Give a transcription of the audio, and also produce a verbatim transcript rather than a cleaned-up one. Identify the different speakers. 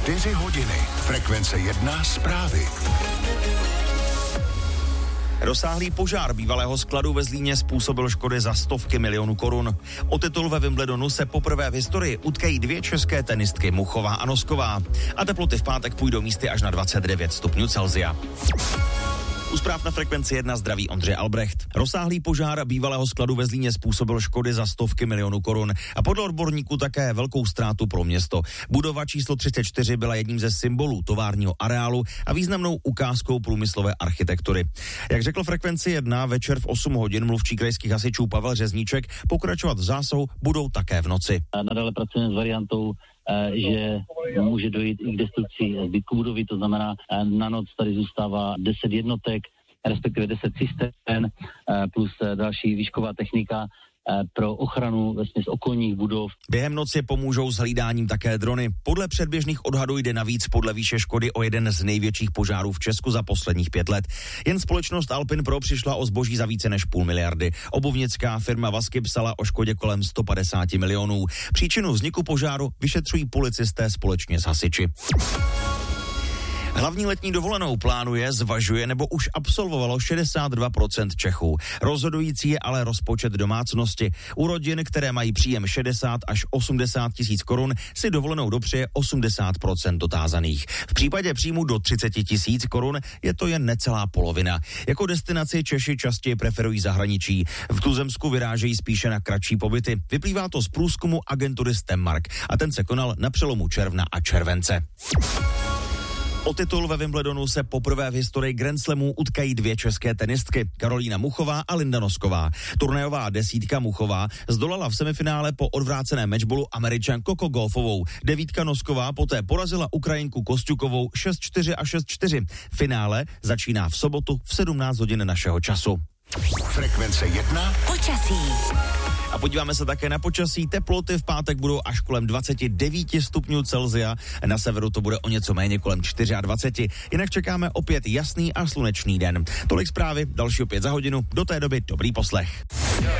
Speaker 1: Čtyři hodiny. Frekvence jedna zprávy.
Speaker 2: Rozsáhlý požár bývalého skladu ve Zlíně způsobil škody za stovky milionů korun. O titul ve Wimbledonu se poprvé v historii utkají dvě české tenistky, Muchová a Nosková. A teploty v pátek půjdou místy až na dvacet devět stupňů Celsia. U zpráv na Frekvenci jedna zdraví Ondřej Albrecht. Rozsáhlý požár bývalého skladu ve Zlíně způsobil škody za stovky milionů korun a podle odborníků také velkou ztrátu pro město. Budova číslo třicet čtyři byla jedním ze symbolů továrního areálu a významnou ukázkou průmyslové architektury. Jak řekl Frekvenci jedna, večer v osm hodin mluvčí krajských hasičů Pavel Řezníček, pokračovat v zásahu budou také v noci.
Speaker 3: Nadále pracujeme s variantou, že může dojít i k destrukci zbytku budovy, to znamená, na noc tady zůstává deset jednotek, respektive deset cistern, plus další výšková technika pro ochranu vesměs okolních budov.
Speaker 2: Během noci pomůžou s hlídáním také drony. Podle předběžných odhadů jde navíc podle výše škody o jeden z největších požárů v Česku za posledních pět let. Jen společnost Alpin Pro přišla o zboží za více než půl miliardy. Obuvnická firma Vasky psala o škodě kolem sto padesát milionů. Příčinu vzniku požáru vyšetřují policisté společně s hasiči. Hlavní letní dovolenou plánuje, zvažuje nebo už absolvovalo šedesát dva procent Čechů. Rozhodující je ale rozpočet domácnosti. U rodin, které mají příjem šedesát až osmdesát tisíc korun, si dovolenou dopřeje osmdesát procent dotázaných. V případě příjmu do třicet tisíc korun je to jen necelá polovina. Jako destinaci Češi častěji preferují zahraničí. V tuzemsku vyrážejí spíše na kratší pobyty. Vyplývá to z průzkumu agentury Stemmark a ten se konal na přelomu června a července. O titul ve Wimbledonu se poprvé v historii Grand Slamů utkají dvě české tenistky, Karolína Muchová a Linda Nosková. Turnajová desítka Muchová zdolala v semifinále po odvráceném matchballu Američanku Coco Gauffovou. Devítka Nosková poté porazila Ukrajinku Kosťukovou šest čtyři a šest čtyři. Finále začíná v sobotu v sedmnáct hodin našeho času.
Speaker 1: Frekvence jedna.
Speaker 4: Počasí.
Speaker 2: A podíváme se také na počasí. Teploty v pátek budou až kolem dvacet devět stupňů Celsia. Na severu to bude o něco méně kolem dvacet čtyři. Jinak čekáme opět jasný a slunečný den. Tolik zprávy, další opět za hodinu. Do té doby dobrý poslech.